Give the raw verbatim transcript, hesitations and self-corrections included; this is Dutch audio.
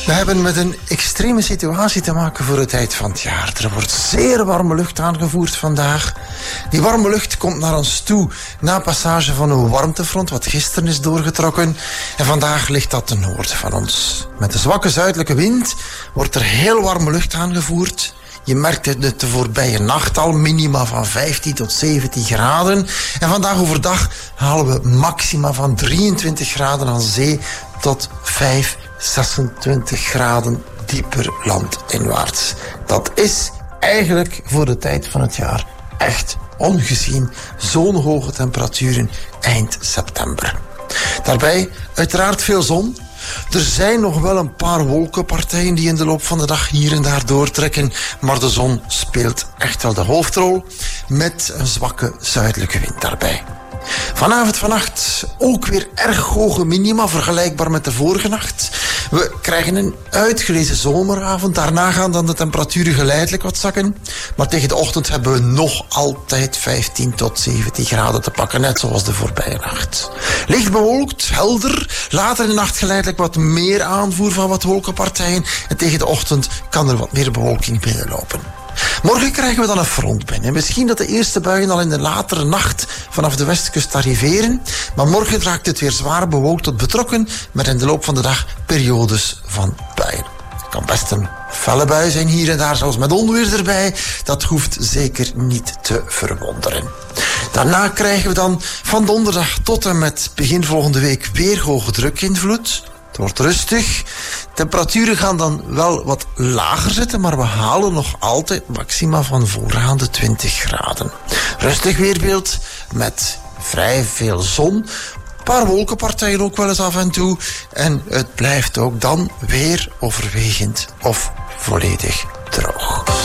We hebben met een extreme situatie te maken voor de tijd van het jaar. Er wordt zeer warme lucht aangevoerd vandaag. Die warme lucht komt naar ons toe na passage van een warmtefront wat gisteren is doorgetrokken. En vandaag ligt dat ten noorden van ons. Met de zwakke zuidelijke wind wordt er heel warme lucht aangevoerd. Je merkt het de voorbije nacht al, minima van vijftien tot zeventien graden. En vandaag overdag halen we maxima van drieëntwintig graden aan zee tot vijf, zesentwintig graden dieper landinwaarts. Dat is eigenlijk voor de tijd van het jaar echt ongezien. Zo'n hoge temperaturen eind september. Daarbij uiteraard veel zon. Er zijn nog wel een paar wolkenpartijen die in de loop van de dag hier en daar doortrekken, maar de zon speelt echt wel de hoofdrol met een zwakke zuidelijke wind daarbij. Vanavond, vannacht ook weer erg hoge minima, vergelijkbaar met de vorige nacht. We krijgen een uitgelezen zomeravond. Daarna gaan dan de temperaturen geleidelijk wat zakken. Maar tegen de ochtend hebben we nog altijd vijftien tot zeventien graden te pakken, net zoals de voorbije nacht. Licht bewolkt, helder. Later in de nacht geleidelijk wat meer aanvoer van wat wolkenpartijen. En tegen de ochtend kan er wat meer bewolking binnenlopen. Morgen krijgen we dan een front binnen. Misschien dat de eerste buien al in de latere nacht vanaf de westkust arriveren. Maar morgen raakt het weer zwaar bewolkt tot betrokken, met in de loop van de dag periodes van buien. Het kan best een felle bui zijn hier en daar, zelfs met onweer erbij. Dat hoeft zeker niet te verwonderen. Daarna krijgen we dan van donderdag tot en met begin volgende week weer hoge drukinvloed. Het wordt rustig. Temperaturen gaan dan wel wat lager zitten, maar we halen nog altijd maxima van voorgaande twintig graden. Rustig weerbeeld met vrij veel zon. Een paar wolkenpartijen ook wel eens af en toe. En het blijft ook dan weer overwegend of volledig